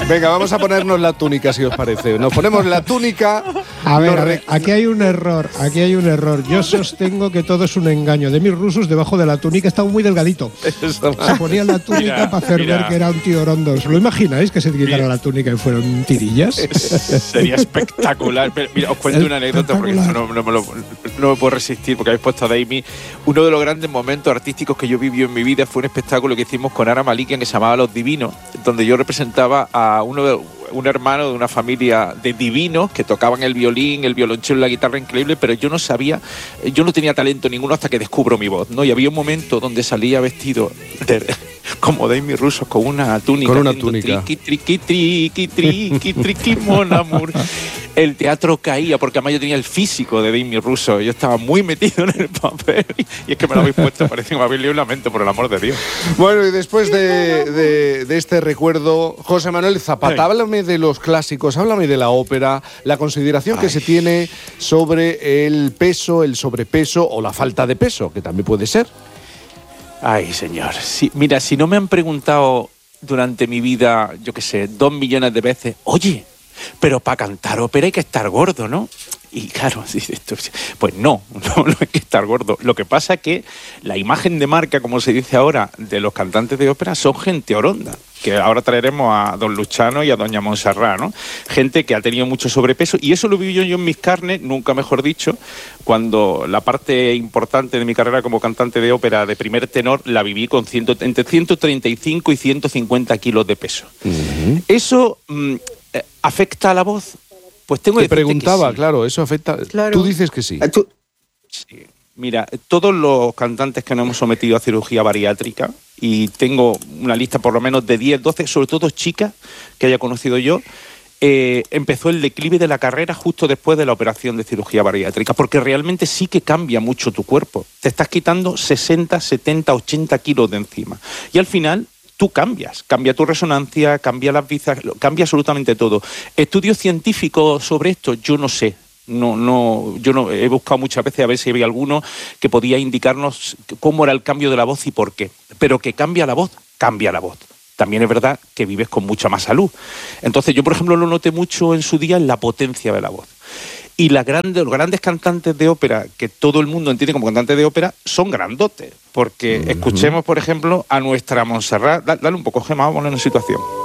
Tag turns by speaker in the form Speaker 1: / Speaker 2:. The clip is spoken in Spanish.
Speaker 1: Venga, vamos a ponernos la túnica, si os parece. Nos ponemos la túnica.
Speaker 2: A ver, aquí hay un error. Yo sostengo que todo es un engaño. Demis Roussos, debajo de la túnica, estaba muy delgadito. Se ponía la túnica para hacer ver que era un tío orondo. ¿Os lo imagináis que se quitara la túnica y fueron tirillas?
Speaker 3: Sería espectacular. Mira, os cuento una anécdota porque no me puedo resistir, porque habéis puesto a Demis. Uno de los grandes momentos artísticos que yo viví en mi vida fue un espectáculo que hicimos con Ana Malikian que se llamaba Los Divinos, donde yo representaba a un hermano de una familia de divinos que tocaban el violín, el violonchelo y la guitarra increíble, pero yo no tenía talento ninguno hasta que descubro mi voz, ¿no? Y había un momento donde salía vestido como Demis Roussos con una túnica.
Speaker 1: Con una túnica.
Speaker 3: Triqui, mon amour. El teatro caía, porque además yo tenía el físico de Demis Roussos. Yo estaba muy metido en el papel. Y es que me lo habéis puesto, parece que me habéis leído un lamento, por el amor de Dios.
Speaker 1: Bueno, y después de este recuerdo, José Manuel Zapata, háblame de los clásicos, háblame de la ópera, la consideración que se tiene sobre el peso, el sobrepeso o la falta de peso, que también puede ser.
Speaker 3: Ay, señor. Mira, si no me han preguntado durante mi vida, yo qué sé, 2 millones de veces, oye, pero para cantar ópera hay que estar gordo, ¿no? Y claro, pues no hay que estar gordo. Lo que pasa es que la imagen de marca, como se dice ahora, de los cantantes de ópera son gente oronda, que ahora traeremos a don Luchano y a doña Montserrat, ¿no? Gente que ha tenido mucho sobrepeso, y eso lo viví yo en mis carnes, nunca mejor dicho, cuando la parte importante de mi carrera como cantante de ópera de primer tenor la viví con entre 135 y 150 kilos de peso. Uh-huh. ¿Eso afecta a la voz? Pues tengo que
Speaker 1: decirte preguntaba,
Speaker 3: que sí.
Speaker 1: Claro, eso afecta. Claro. Tú dices que sí.
Speaker 3: Sí. Mira, todos los cantantes que nos hemos sometido a cirugía bariátrica, y tengo una lista por lo menos de 10, 12, sobre todo chicas que haya conocido yo, empezó el declive de la carrera justo después de la operación de cirugía bariátrica, porque realmente sí que cambia mucho tu cuerpo. Te estás quitando 60, 70, 80 kilos de encima. Y al final tú cambia tu resonancia, cambia las visas, cambia absolutamente todo. Estudios científicos sobre esto, yo no sé. Yo no he buscado muchas veces a ver si había alguno que podía indicarnos cómo era el cambio de la voz y por qué. Pero que cambia la voz. También es verdad que vives con mucha más salud. Entonces yo, por ejemplo, lo noté mucho en su día en la potencia de la voz. Y los grandes cantantes de ópera, que todo el mundo entiende como cantantes de ópera, son grandotes. Porque escuchemos, por ejemplo, a nuestra Montserrat. Dale un poco, Gemma, vamos a ponernos en situación.